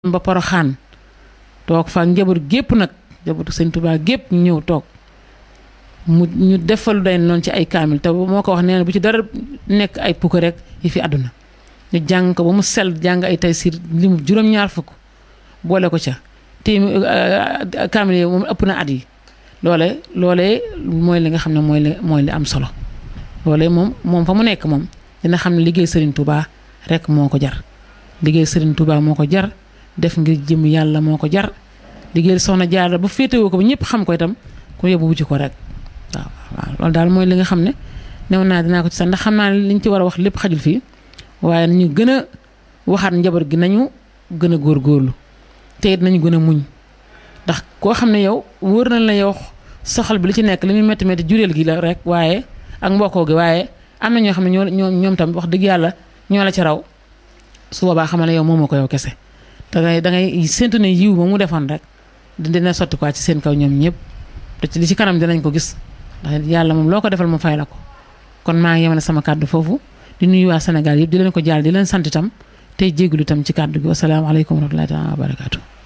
ba Poroxaan toog fa njaboot gépp nag njabootu sëñ Tuubaa gépp ñu ñëw toog ñu defal day noonu ci ay kaamil te moo ko wax nee na bu ci dara nekk ay pukk rek yi fi àdduna ñu jàng ko ba mu sell jàng ay Taysiir limu juróom-ñaar fukk boole ko ca kaamil yi moom ëpp na at yi loolee mooy li nga xam ne mooy li am solo loolee moom fa mu nekk moom dina xam ne liggéey Serigne Touba rek moo ko jar liggéey Serigne Touba moo ko jar def ngir jëm yàlla moo ko jar liggéey Soxna Jaara ba féetewoo ko ba ñëpp xam ko itam ku yóbbu wuti ko rek waaw loolu daal mooy li nga xam ne new naa dinaa ko ci sax ndax xam naa ne liñ ci war a wax lépp xajul fii waaye nañu gën a waxaat njaboot gi nañu gën a góorgóorlu te it nañu gën a muñ ndax koo xam ne yow wóor na la yow soxal bi li ci nekk li muy métti métti jureel gi la rek waaye ak mbokkoo gi waaye am na ñoo xam ne ñoom tam wax dëgg yàlla ñoo la ci raw su boobaa xamal ne yow moomoo ko yow kese dangay séntu ne yiw ba mu defoon rek dina sotti quoi ci seen kaw ñoom ñëpp te ci li ci kanam dinañ ko gis ndax yàlla moom loo ko defal mu fay la ko kon maa ngi yemale sama kàddu foofu di nuyu waa Sénégal yëpp di leen ko jaal di leen sant itam tey jégalu itam ci kàddu gi wasalaamaaleykum wa rahmatullahi taala wa barakaatu